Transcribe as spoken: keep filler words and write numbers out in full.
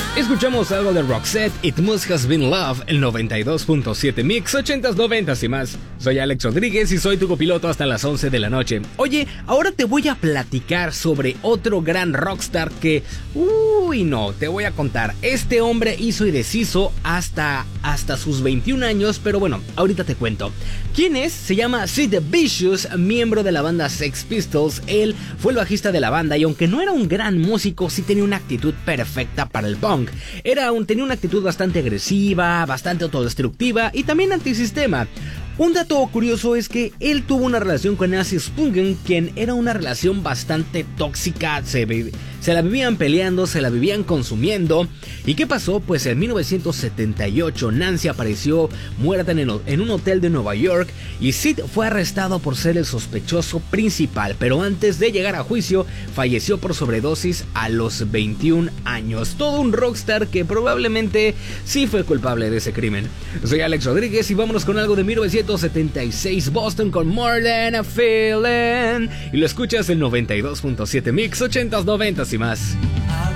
Escuchamos algo de Roxette, It Must Has Been Love, el noventa y dos punto siete Mix, ochentas, noventas y más. Soy Alex Rodríguez y soy tu copiloto hasta las once de la noche. Oye, ahora te voy a platicar sobre otro gran rockstar que... Uy, no, te voy a contar. Este hombre hizo y deshizo hasta, hasta sus veintiún años, pero bueno, ahorita te cuento. ¿Quién es? Se llama Sid Vicious, miembro de la banda Sex Pistols. Él fue el bajista de la banda y aunque no era un gran músico, sí tenía una actitud perfecta para el punk. Era un, tenía una actitud bastante agresiva, bastante autodestructiva y también antisistema. Un dato curioso es que él tuvo una relación con Nancy Spungen, quien era una relación bastante tóxica, se, se la vivían peleando, se la vivían consumiendo. ¿Y qué pasó? Pues en mil novecientos setenta y ocho Nancy apareció muerta en, el, en un hotel de Nueva York y Sid fue arrestado por ser el sospechoso principal, pero antes de llegar a juicio falleció por sobredosis a los veintiún años. Todo un rockstar que probablemente sí fue culpable de ese crimen. Soy Alex Rodríguez y vámonos con algo de mil novecientos setenta y seis Boston con More Than a Feeling. Y lo escuchas en noventa y dos punto siete Mix, ochentas, noventas y más.